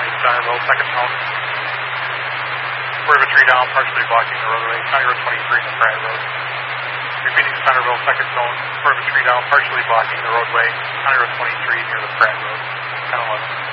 County Centerville, second zone. Quarter of a tree down, partially blocking the roadway. County Road 23 in the Pratt Road. Repeating Centerville, second zone. Quarter of a tree down, partially blocking the roadway. County Road 23 near the Pratt Road. 10-11.